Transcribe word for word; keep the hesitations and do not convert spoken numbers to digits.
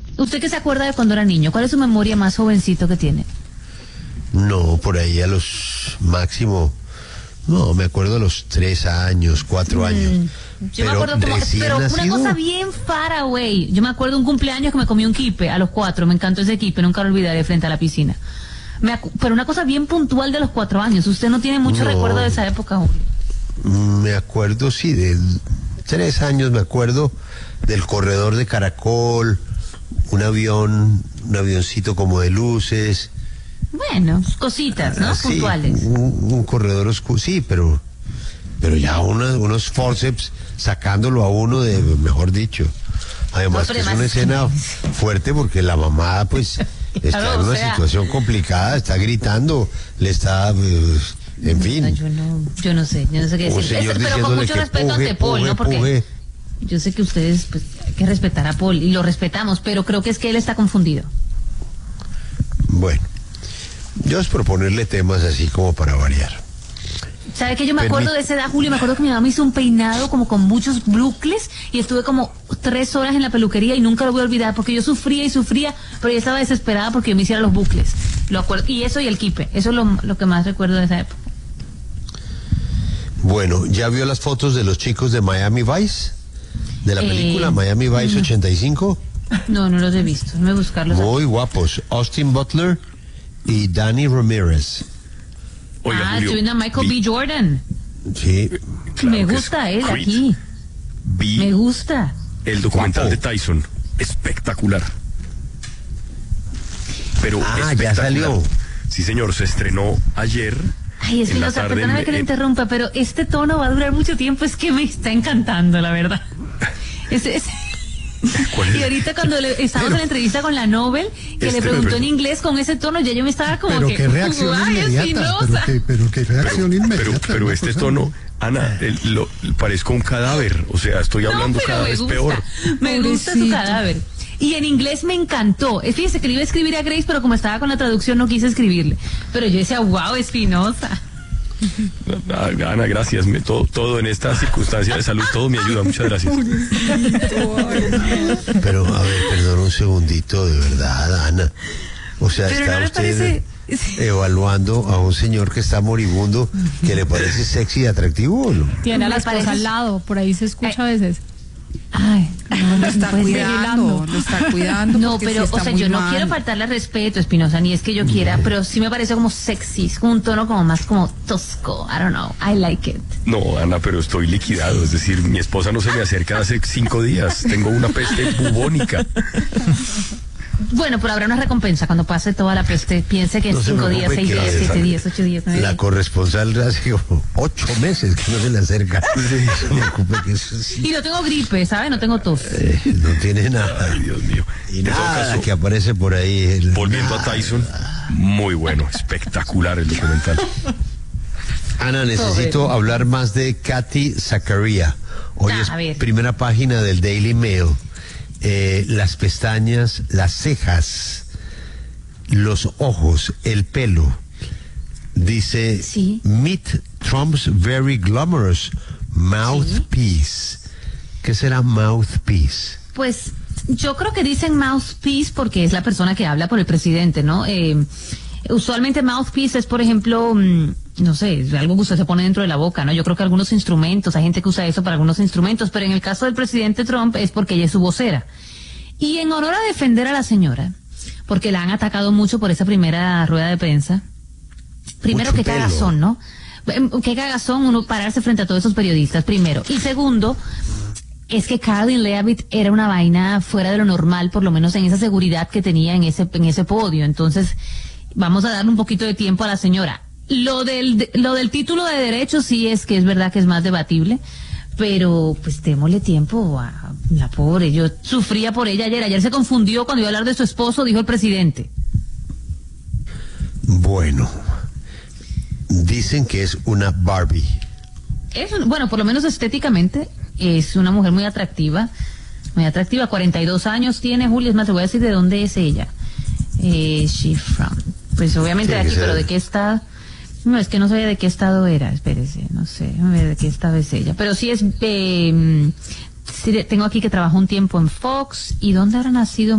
¿Usted qué se acuerda de cuando era niño? ¿Cuál es su memoria más jovencito que tiene? No, por ahí a los máximo, no, me acuerdo a los tres años, cuatro años. Mm, yo pero me acuerdo como, pero una nacido, cosa bien far away. Yo me acuerdo un cumpleaños que me comí un quipe a los cuatro, me encantó ese quipe, nunca lo olvidaré frente a la piscina. Me acu- pero una cosa bien puntual de los cuatro años. Usted no tiene mucho No. recuerdo de esa época, Julio. me acuerdo, sí, de tres años, me acuerdo del corredor de caracol, un avión, un avioncito como de luces. Bueno, cositas, ¿no? Ah, sí, Puntuales. Un, un corredor oscuro, sí, pero pero ya una- unos forceps sacándolo a uno de, mejor dicho. Además No, pero que es además- una escena fuerte porque la mamá pues está Claro, en o una sea- situación complicada, está gritando, le está, eh, en fin. No, yo no, yo no sé, yo no sé qué Un decir. señor Es- pero con diciéndole mucho que respeto puje, ante Paul, puje, ¿no? Porque puje. yo sé que ustedes, pues, hay que respetar a Paul y lo respetamos, pero creo que es que él está confundido. Bueno, yo es proponerle temas así como para variar. ¿Sabe que yo me Permi- acuerdo de esa edad, Julio? Me acuerdo que mi mamá me hizo un peinado como con muchos bucles y estuve como tres horas en la peluquería y nunca lo voy a olvidar porque yo sufría y sufría, pero yo estaba desesperada porque yo me hiciera los bucles. Lo acuerdo. Y eso y el quipe, eso es lo, lo que más recuerdo de esa época. Bueno, ¿ya vio las fotos de los chicos de Miami Vice? De la Eh, película Miami Vice ochenta y cinco. No, no los he visto, no voy a buscarlos. Muy guapos. Austin Butler y Danny Ramirez. Oiga, ah, Julio, estoy viendo a Michael vi- B. Jordan. Sí. claro me que gusta es él Creed. aquí. Vi Me gusta. el documental Guapo. de Tyson. Espectacular. Pero Ah, ya espectacular. salió. Sí, señor, se estrenó ayer. Ay, en la Espinosa, tarde perdóname en- que le en- interrumpa, pero este tono va a durar mucho tiempo, es que me está encantando, la verdad. Es, es- ¿Cuál es? Y ahorita cuando le, estábamos en la entrevista con la Nobel, que Este le preguntó me- en inglés con ese tono, ya yo me estaba como Pero que... qué reacción ¡ay, inmediata, pero Espinosa! qué, pero qué reacción inmediata. Pero, pero una este cosa- tono, Ana, el- lo, parezco un cadáver. O sea, estoy No, hablando pero cada me vez gusta, peor. me gusta su Pobrecito. cadáver. Y en inglés me encantó. Eh, Fíjese que le iba a escribir a Grace, pero como estaba con la traducción no quise escribirle. Pero yo decía, wow, Espinosa. Ah, Ana, gracias. Me- todo, todo en esta circunstancia de salud, todo me ayuda. Muchas gracias. Pero, a ver, perdón un segundito, de verdad, Ana. O sea, Pero está no le usted parece- evaluando a un señor que está moribundo, que le parece sexy y atractivo, ¿o no? Tiene a la Me esposa parece- al lado, por ahí se escucha a veces. Ay, no, Lo está pues, cuidando, lo está cuidando. No, porque pero, sí está o sea, muy yo no mal. quiero faltarle al respeto, Espinosa, ni es que yo quiera, pero sí me parece como sexy, es como un tono como más como tosco, I don't know, I like it. No, Ana, pero estoy liquidado. Es decir, mi esposa no se me acerca hace cinco días. Tengo una peste bubónica. Bueno, pero habrá una recompensa cuando pase toda la peste, piense que en No se cinco días, preocupe seis que días, siete esa- días, ocho días, nueve La días. corresponsal hace como ocho meses que no se le acerca. No se preocupe que eso sí, Y no tengo gripe, ¿sabe? No tengo tos. eh, no tiene nada. Ay, Dios mío. Y En todo nada caso, que aparece por ahí. el- volviendo a Tyson, muy bueno, espectacular el documental. Ana, necesito hablar más de Katy Zacaria. Hoy Ah, es a ver. primera página del Daily Mail. Eh, las pestañas, las cejas, los ojos, el pelo. Dice, Sí. meet Trump's very glamorous mouthpiece. ¿Qué será mouthpiece? Pues yo creo que dicen mouthpiece porque es la persona que habla por el presidente, ¿no? Eh, usualmente mouthpiece es, por ejemplo, mm, no sé, es algo que usted se pone dentro de la boca, ¿no? Yo creo que algunos instrumentos, hay gente que usa eso para algunos instrumentos, pero en el caso del presidente Trump es porque ella es su vocera. Y en honor a defender a la señora, porque la han atacado mucho por esa primera rueda de prensa, primero Mucho que pelo. cagazón, ¿no? Em, Qué cagazón uno pararse frente a todos esos periodistas, primero. Y segundo, es que Caroline Leavitt era una vaina fuera de lo normal, por lo menos en esa seguridad que tenía en ese, en ese podio. Entonces, vamos a darle un poquito de tiempo a la señora. Lo del, de- lo del título de derecho sí es que es verdad que es más debatible, pero pues démosle tiempo a la pobre. Yo sufría por ella ayer. Ayer se confundió cuando iba a hablar de su esposo, dijo el presidente. Bueno, dicen que es una Barbie. Es, un- bueno, por lo menos estéticamente, es una mujer muy atractiva, muy atractiva, cuarenta y dos años tiene, Julio, es más, te voy a decir de dónde es ella. Eh, she from, pues obviamente de Tiene aquí, que ser- pero de qué está, no, es que no sabía de qué estado era, espérese, no sé, déjame ver de qué estado es ella, pero sí es, eh, sí, tengo aquí que trabajó un tiempo en Fox, ¿y dónde habrá nacido?